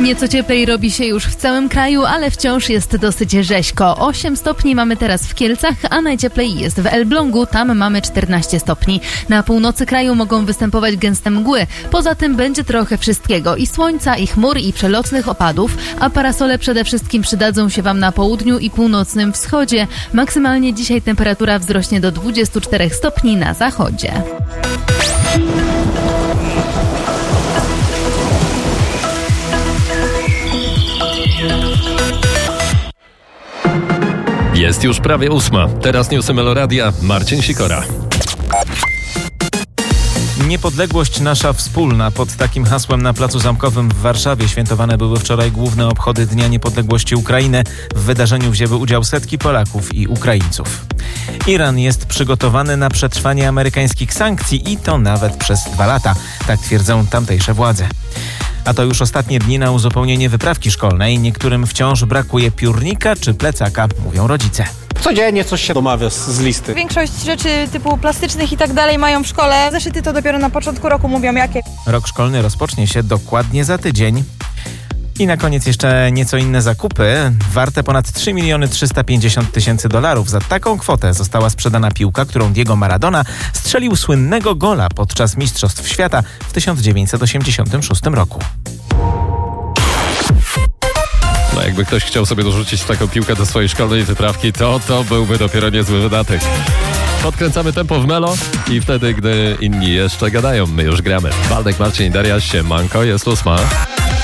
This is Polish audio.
Nieco cieplej robi się już w całym kraju, ale wciąż jest dosyć rzeźko. 8 stopni mamy teraz w Kielcach, a najcieplej jest w Elblągu, tam mamy 14 stopni. Na północy kraju mogą występować gęste mgły. Poza tym będzie trochę wszystkiego. I słońca, i chmur, i przelotnych opadów, a parasole przede wszystkim przydadzą się Wam na południu i północnym wschodzie. Maksymalnie dzisiaj temperatura wzrośnie do 24 stopni na zachodzie. Jest już prawie 8. Teraz newsy Meloradia. Marcin Sikora. Niepodległość nasza wspólna. Pod takim hasłem na Placu Zamkowym w Warszawie świętowane były wczoraj główne obchody Dnia Niepodległości Ukrainy. W wydarzeniu wzięły udział setki Polaków i Ukraińców. Iran jest przygotowany na przetrwanie amerykańskich sankcji i to nawet przez 2 lata. Tak twierdzą tamtejsze władze. A to już ostatnie dni na uzupełnienie wyprawki szkolnej. Niektórym wciąż brakuje piórnika czy plecaka, mówią rodzice. Codziennie coś się domawia z listy. Większość rzeczy typu plastycznych i tak dalej mają w szkole. Zeszyty to dopiero na początku roku mówią jakie. Rok szkolny rozpocznie się dokładnie za tydzień. I na koniec jeszcze nieco inne zakupy. Warte ponad 3 350 000 dolarów. Za taką kwotę została sprzedana piłka, którą Diego Maradona strzelił słynnego gola podczas Mistrzostw Świata w 1986 roku. No jakby ktoś chciał sobie dorzucić taką piłkę do swojej szkolnej wyprawki, to byłby dopiero niezły wydatek. Podkręcamy tempo w Melo i wtedy, gdy inni jeszcze gadają, my już gramy. Waldek, Marcin i Daria, siemanko, jest 8.